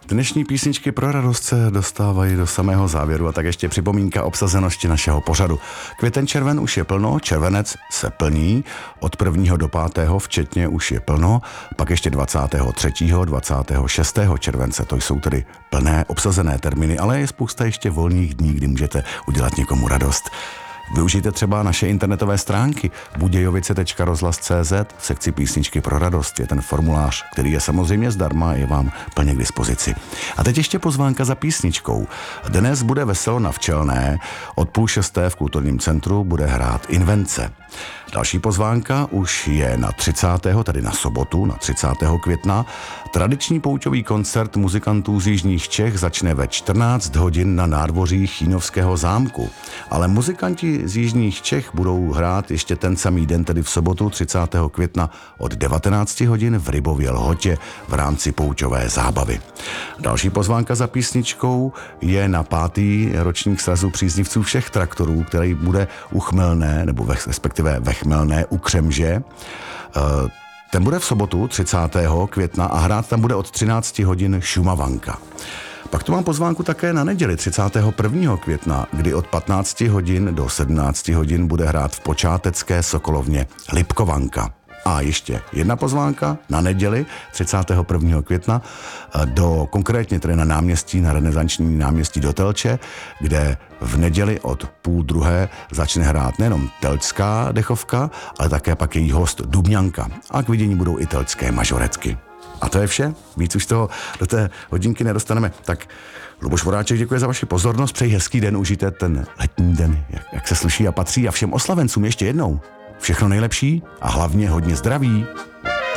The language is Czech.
Dnešní písničky pro radost se dostávají do samého závěru a tak ještě připomínka obsazenosti našeho pořadu. Květen červen už je plno, červenec se plní, od 1. do 5. včetně už je plno, pak ještě 23. 26. července, to jsou tedy plné obsazené termíny, ale je spousta ještě volných dní, kdy můžete udělat někomu radost. Využijte třeba naše internetové stránky budějovice.rozhlas.cz v sekci písničky pro radost. Je ten formulář, který je samozřejmě zdarma a je vám plně k dispozici. A teď ještě pozvánka za písničkou. Dnes bude veselo na Včelné, od 5:30 v kulturním centru bude hrát Invence. Další pozvánka už je na 30., tedy na sobotu, na 30. května. Tradiční pouťový koncert muzikantů z jižních Čech začne ve 14 hodin na nádvoří Chínovského zámku. Ale muzikanti z jižních Čech budou hrát ještě ten samý den, tedy v sobotu 30. května od 19 hodin v Rybově Lhotě v rámci pouťové zábavy. Další pozvánka za písničkou je na 5. ročník srazu příznivců všech traktorů, který bude u Chmelné, nebo respektive ve Chmelné u Křemže. Ten bude v sobotu 30. května a hrát tam bude od 13 hodin Šumavanka. Pak tu mám pozvánku také na neděli 31. května, kdy od 15 hodin do 17 hodin bude hrát v počátecké Sokolovně Lipkovanka. A ještě jedna pozvánka na neděli 31. května konkrétně tedy na náměstí, na renesanční náměstí do Telče, kde v neděli od 12:30 začne hrát nejenom telčská dechovka, ale také pak její host Dubňanka. A k vidění budou i telčské mažoretky. A to je vše, víc už toho do té hodinky nedostaneme. Tak Luboš Voráček, děkuji za vaši pozornost, přeji hezký den, užijte ten letní den, jak se sluší a patří, a všem oslavencům ještě jednou všechno nejlepší a hlavně hodně zdraví.